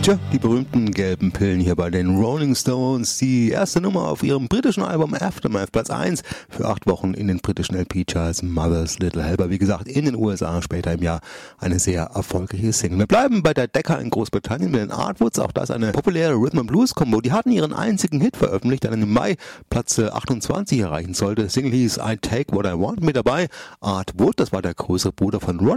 Tja, die berühmten gelben Pillen hier bei den Rolling Stones. Die erste Nummer auf ihrem britischen Album Aftermath, Platz 1 für 8 Wochen in den britischen LP-Charts. Mother's Little Helper, wie gesagt, in den USA später im Jahr eine sehr erfolgreiche Single. Wir bleiben bei der Decca in Großbritannien mit den Artwoods. Auch das eine populäre Rhythm-and-Blues-Kombo. Die hatten ihren einzigen Hit veröffentlicht, der dann im Mai Platz 28 erreichen sollte. Single hieß I Take What I Want. Mit dabei Art Wood, das war der größere Bruder von Ron